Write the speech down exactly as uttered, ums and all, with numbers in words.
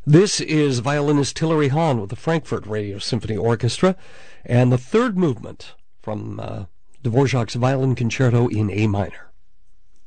This is violinist Hilary Hahn with the Frankfurt Radio Symphony Orchestra, and the third movement from uh, Dvorak's Violin Concerto in A minor.